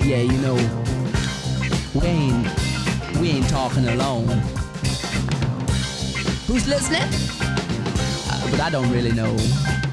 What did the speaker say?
Yeah, you know, we ain't talking alone. Who's listening? But I don't really know.